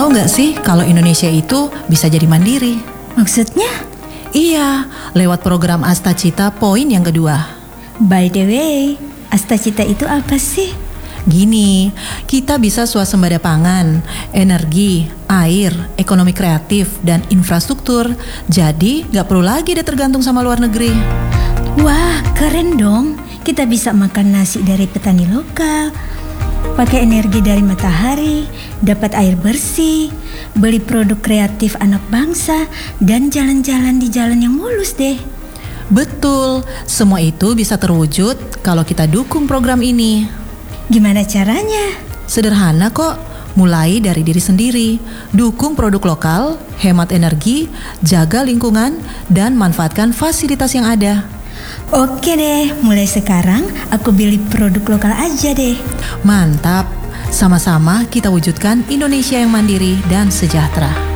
Tahu nggak sih kalau Indonesia itu bisa jadi mandiri? Maksudnya? Iya, lewat program Astacita Poin yang kedua. By the way, Astacita itu apa sih? Gini, kita bisa swasembada pangan, energi, air, ekonomi kreatif, dan infrastruktur. Jadi nggak perlu lagi deh tergantung sama luar negeri. Wah, keren dong. Kita bisa makan nasi dari petani lokal, pakai energi dari matahari, dapat air bersih, beli produk kreatif anak bangsa, dan jalan-jalan di jalan yang mulus deh. Betul, semua itu bisa terwujud kalau kita dukung program ini. Gimana caranya? Sederhana kok, mulai dari diri sendiri. Dukung produk lokal, hemat energi, jaga lingkungan, dan manfaatkan fasilitas yang ada. Oke deh, mulai sekarang aku beli produk lokal aja deh. Mantap, sama-sama kita wujudkan Indonesia yang mandiri dan sejahtera.